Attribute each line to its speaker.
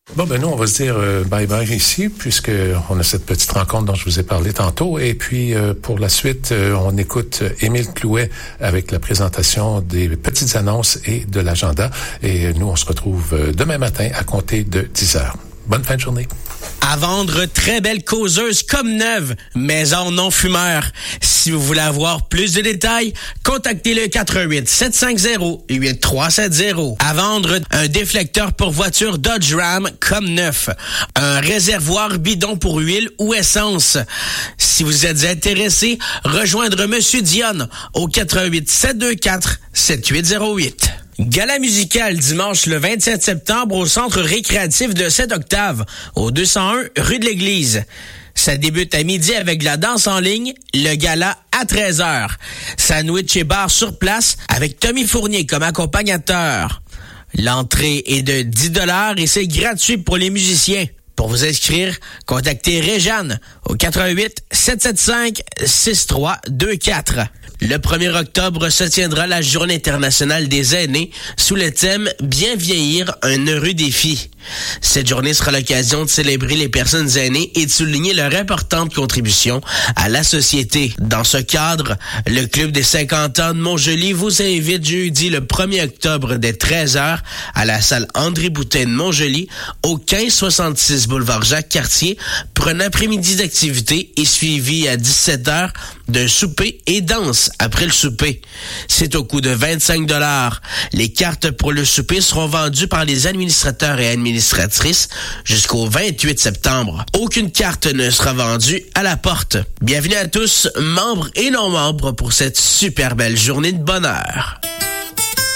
Speaker 1: Bon, ben nous, on va se dire bye-bye ici, puisqu'on a cette petite rencontre dont je vous ai parlé tantôt. Et puis, pour la suite, on écoute Émile Clouet avec la présentation des petites annonces et de l'agenda. Et nous, on se retrouve demain matin à compter de 10h. Bonne fin de journée.
Speaker 2: À vendre, très belle causeuse comme neuve, maison non fumeur. Si vous voulez avoir plus de détails, contactez le 88-750-8370. À vendre, un déflecteur pour voiture Dodge Ram comme neuf. Un réservoir bidon pour huile ou essence. Si vous êtes intéressé, rejoindre Monsieur Dionne au 88-724-7808. Gala musical dimanche le 27 septembre au centre récréatif de 7 Octave, au 201 rue de l'Église. Ça débute à midi avec la danse en ligne, le gala à 13h. Sandwich et bar sur place avec Tommy Fournier comme accompagnateur. L'entrée est de 10$ et c'est gratuit pour les musiciens. Pour vous inscrire, contactez Réjeanne au 88-775-6324. Le 1er octobre se tiendra la Journée internationale des aînés sous le thème « Bien vieillir, un heureux défi ». Cette journée sera l'occasion de célébrer les personnes aînées et de souligner leur importante contribution à la société. Dans ce cadre, le Club des 50 ans de Montjoly vous invite jeudi le 1er octobre dès 13h à la salle André Boutin de Montjoly au 1566 boulevard Jacques-Cartier pour un après-midi d'activité et suivi à 17h d'un souper et danse après le souper. C'est au coût de 25$. Les cartes pour le souper seront vendues par les administrateurs et administratrices jusqu'au 28 septembre. Aucune carte ne sera vendue à la porte. Bienvenue à tous, membres et non-membres, pour cette super belle journée de bonheur.